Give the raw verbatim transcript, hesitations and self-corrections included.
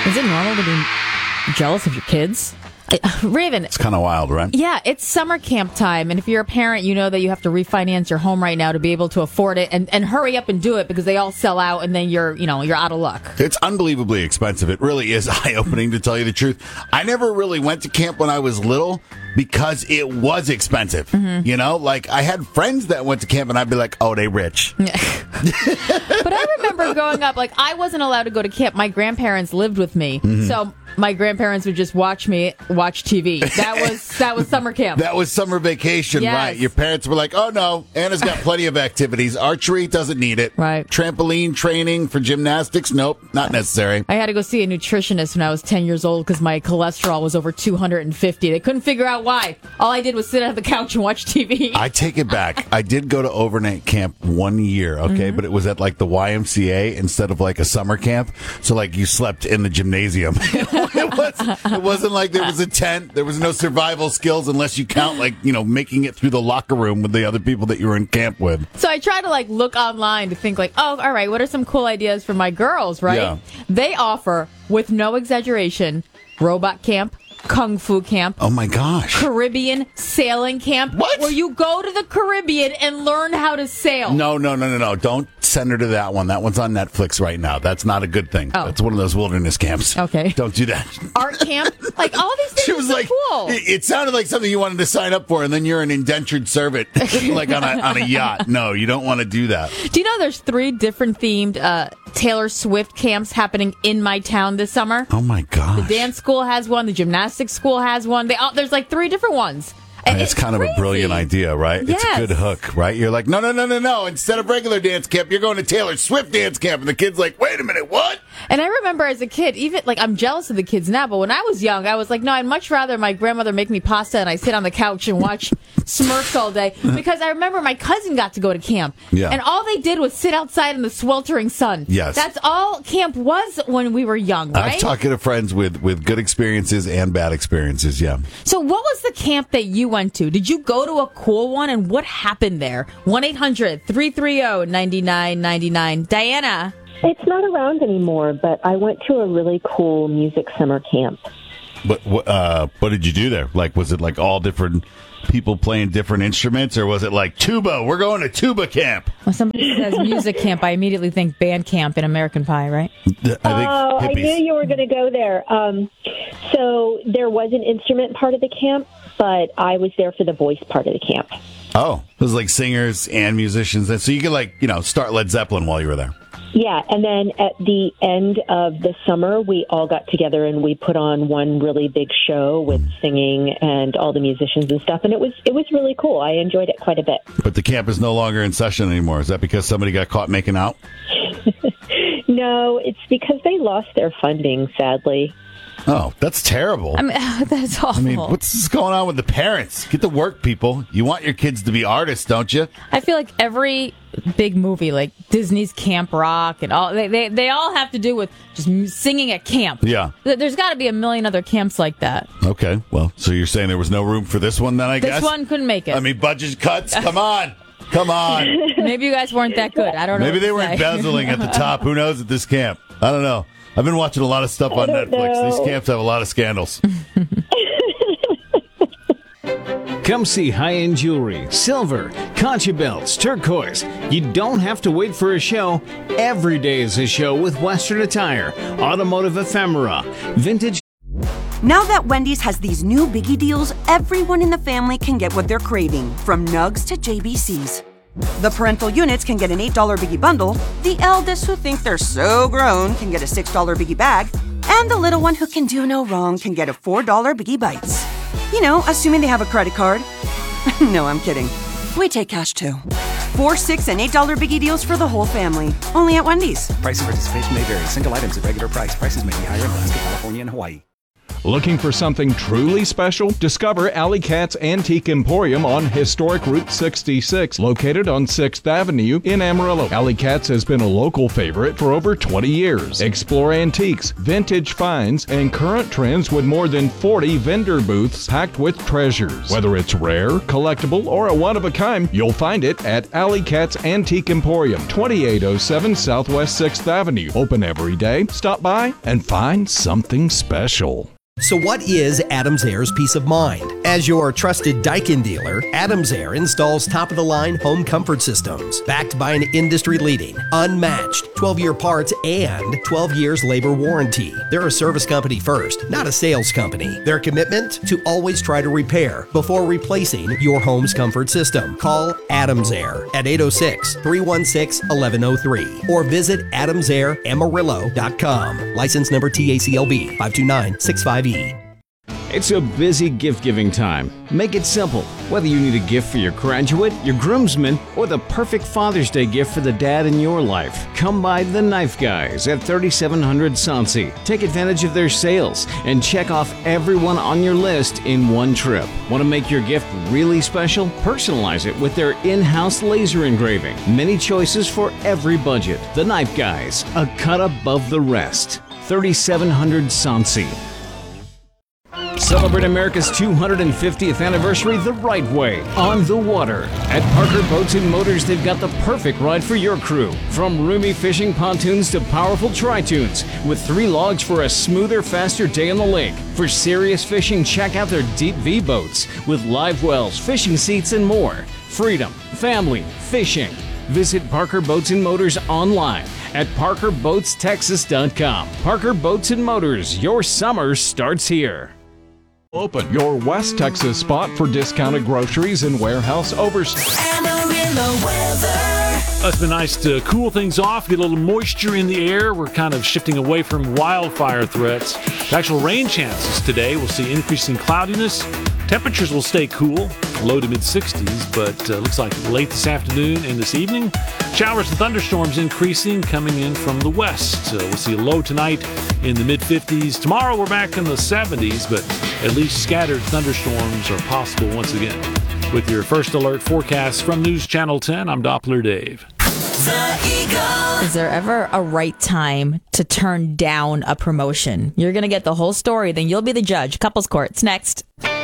Is it normal to be jealous of your kids? Raven. It's kind of wild, right? Yeah, it's summer camp time. And if you're a parent, you know that you have to refinance your home right now to be able to afford it and, and hurry up and do it because they all sell out and then you're, you know, you're out of luck. It's unbelievably expensive. It really is eye-opening, to tell you the truth. I never really went to camp when I was little because it was expensive. Mm-hmm. You know, like I had friends that went to camp and I'd be like, oh, they rich. But I remember growing up, like I wasn't allowed to go to camp. My grandparents lived with me. Mm-hmm. So my grandparents would just watch me watch T V. That was that was summer camp. That was summer vacation, yes. Right? Your parents were like, "Oh no, Anna's got plenty of activities. Archery doesn't need it. Right? Trampoline training for gymnastics, nope, not necessary." I had to go see a nutritionist when I was ten years old because my cholesterol was over two hundred fifty. They couldn't figure out why. All I did was sit on the couch and watch T V. I take it back. I did go to overnight camp one year, okay, mm-hmm. but it was at like the Y M C A instead of like a summer camp. So like you slept in the gymnasium. it was. It wasn't like there was a tent. There was no survival skills unless you count, like, you know, making it through the locker room with the other people that you were in camp with. So I try to, like, look online to think, like, oh, all right, what are some cool ideas for my girls, right? Yeah. They offer, with no exaggeration, robot camp, kung fu camp. Oh, my gosh. Caribbean sailing camp. What? Where you go to the Caribbean and learn how to sail. No, no, no, no, no. Don't send her to that one. That one's on Netflix right now. That's not a good thing. Oh. That's one of those wilderness camps. Okay. Don't do that. Art camp. Like, all these things she was are so like, cool. It, it sounded like something you wanted to sign up for, and then you're an indentured servant, like on a, on a yacht. No, you don't want to do that. Do you know there's three different themed uh, Taylor Swift camps happening in my town this summer? Oh, my gosh. The dance school has one. The gymnastics school has one. They all, there's like three different ones. I mean, it's, it's kind crazy. of a brilliant idea, right? Yes. It's a good hook, right? You're like, no, no, no, no, no. Instead of regular dance camp, you're going to Taylor Swift dance camp. And the kid's like, wait a minute, what? And I remember as a kid, even like I'm jealous of the kids now, but when I was young, I was like, no, I'd much rather my grandmother make me pasta and I sit on the couch and watch Smurfs all day. Because I remember my cousin got to go to camp. Yeah. And all they did was sit outside in the sweltering sun. Yes. That's all camp was when we were young, right? I've talked to friends with, with good experiences and bad experiences, yeah. So what was the camp that you went to? Did you go to a cool one, and what happened there? one eight hundred three three zero nine nine nine nine. Diana. It's not around anymore, but I went to a really cool music summer camp. But uh, what did you do there? Like, was it like all different people playing different instruments, or was it like tuba? We're going to tuba camp. When somebody says music camp, I immediately think band camp in American Pie, right? I think oh, hippies. I knew you were going to go there. Um, so there was an instrument part of the camp, but I was there for the voice part of the camp. Oh, it was like singers and musicians. And so you could, like, you know, start Led Zeppelin while you were there. Yeah, and then at the end of the summer, we all got together and we put on one really big show with singing and all the musicians and stuff, and it was it was really cool. I enjoyed it quite a bit. But the camp is no longer in session anymore. Is that because somebody got caught making out? No, it's because they lost their funding, sadly. Oh, that's terrible. I mean, that's awful. I mean, what's going on with the parents? Get to work, people. You want your kids to be artists, don't you? I feel like every big movie, like Disney's Camp Rock and all, they they, they all have to do with just singing at camp. Yeah. There's got to be a million other camps like that. Okay, well, so you're saying there was no room for this one then, I this guess? This one couldn't make it. I mean, budget cuts? Come on. Come on. Maybe you guys weren't that good. I don't know. Maybe they were say. embezzling at the top. Who knows at this camp? I don't know. I've been watching a lot of stuff on Netflix. know. These camps have a lot of scandals. Come see high-end jewelry, silver, concha belts, turquoise. You don't have to wait for a show. Every day is a show with Western attire, automotive ephemera, vintage. Now that Wendy's has these new biggie deals, everyone in the family can get what they're craving, from nugs to J B Cs. The parental units can get an eight dollar biggie bundle, the eldest who think they're so grown can get a six dollar biggie bag, and the little one who can do no wrong can get a four dollar biggie bites. You know, assuming they have a credit card. No, I'm kidding. We take cash too. Four, six, and eight dollar biggie deals for the whole family. Only at Wendy's. Price and participation may vary. Single items at regular price. Prices may be higher in Alaska, California, and Hawaii. Looking for something truly special? Discover Alley Cat's Antique Emporium on historic Route sixty-six, located on sixth Avenue in Amarillo. Alley Cat's has been a local favorite for over twenty years. Explore antiques, vintage finds, and current trends with more than forty vendor booths packed with treasures. Whether it's rare, collectible, or a one-of-a-kind, you'll find it at Alley Cat's Antique Emporium, twenty-eight oh seven Southwest sixth Avenue. Open every day. Stop by and find something special. So what is Adams Air's peace of mind? As your trusted Daikin dealer, Adams Air installs top-of-the-line home comfort systems backed by an industry-leading, unmatched twelve-year parts and twelve years labor warranty. They're a service company first, not a sales company. Their commitment? To always try to repair before replacing your home's comfort system. Call Adams Air at eight oh six, three one six, one one oh three or visit adams air amarillo dot com. License number T A C L B five two nine six five. It's a busy gift-giving time. Make it simple. Whether you need a gift for your graduate, your groomsmen, or the perfect Father's Day gift for the dad in your life, come by the Knife Guys at thirty-seven hundred Sonsi. Take advantage of their sales and check off everyone on your list in one trip. Want to make your gift really special? Personalize it with their in-house laser engraving. Many choices for every budget. The Knife Guys, a cut above the rest. thirty-seven hundred Sonsi. Celebrate America's two hundred fiftieth anniversary the right way, on the water. At Parker Boats and Motors, they've got the perfect ride for your crew. From roomy fishing pontoons to powerful tri-tunes, with three logs for a smoother, faster day on the lake. For serious fishing, check out their Deep V boats with live wells, fishing seats, and more. Freedom, family, fishing. Visit Parker Boats and Motors online at parker boats texas dot com. Parker Boats and Motors, your summer starts here. Open your West Texas spot for discounted groceries and warehouse overstock. Amarillo weather. It's been nice to cool things off, get a little moisture in the air. We're kind of shifting away from wildfire threats. The actual rain chances today, we'll see increasing cloudiness. Temperatures will stay cool, low to mid sixties, but uh, looks like late this afternoon and this evening, showers and thunderstorms increasing, coming in from the west. Uh, we'll see a low tonight in the mid fifties. Tomorrow we're back in the seventies, but at least scattered thunderstorms are possible once again. With your first alert forecast from News Channel ten, I'm Doppler Dave. The Eagle. Is there ever a right time to turn down a promotion? You're going to get the whole story, then you'll be the judge. Couples Court's next.